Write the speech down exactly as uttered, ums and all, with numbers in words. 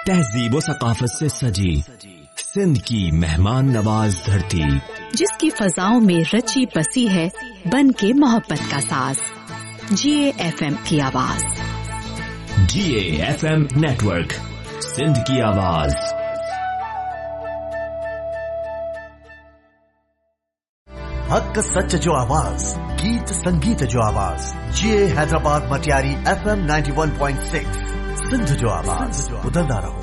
तहजीब व सकाफत से सजी सिंध की मेहमान नवाज धरती, जिसकी फजाओं में रची बसी है बन के मोहब्बत का साज। जीए एफएम की आवाज। जीए एफएम नेटवर्क, सिंध की आवाज। हक सच जो आवाज, गीत संगीत जो आवाज। जीए Hyderabad Matiari FM ninety one point six, Sindh जो आवाज। बुलंदा रहो।